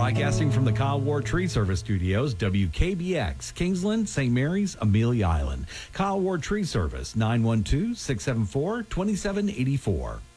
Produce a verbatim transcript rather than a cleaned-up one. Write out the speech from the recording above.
Broadcasting from the Kyle Ward Tree Service Studios, W K B X, Kingsland, Saint Mary's, Amelia Island. Kyle Ward Tree Service, nine one two, six seven four, two seven eight four.